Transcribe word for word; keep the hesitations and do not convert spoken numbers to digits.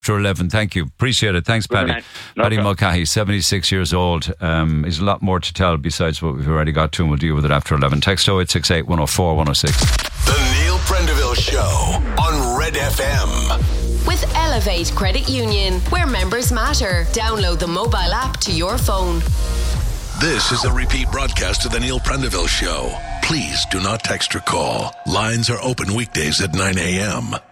after eleven. Thank you. Appreciate it. Thanks, Paddy. No Paddy problem. Mulcahy, seventy-six years old. Um, he's a lot more to tell besides what we've already got to, and we'll deal with it after eleven. Text oh eight six eight, one oh four, one oh six. The Neil Prendeville Show on Red F M. With Elevate Credit Union, where members matter. Download the mobile app to your phone. This is a repeat broadcast of the Neil Prendeville Show. Please do not text or call. Lines are open weekdays at nine a.m.